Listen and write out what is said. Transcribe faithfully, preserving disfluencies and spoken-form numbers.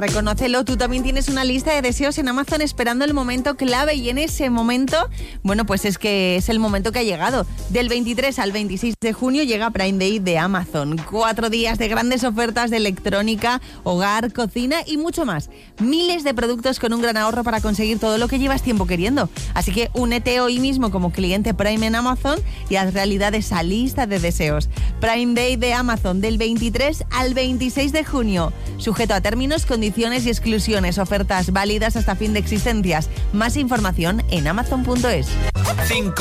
Reconócelo, tú también tienes una lista de deseos en Amazon esperando el momento clave y en ese momento, bueno, pues es que es el momento que ha llegado. Del veintitrés al veintiséis de junio llega Prime Day de Amazon. Cuatro días de grandes ofertas de electrónica, hogar, cocina y mucho más. Miles de productos con un gran ahorro para conseguir todo lo que llevas tiempo queriendo. Así que únete hoy mismo como cliente Prime en Amazon y haz realidad esa lista de deseos. Prime Day de Amazon del veintitrés al veintiséis de junio. Sujeto a términos, condiciones y exclusiones. Ofertas válidas hasta fin de existencias. Más información en amazon punto es. cinco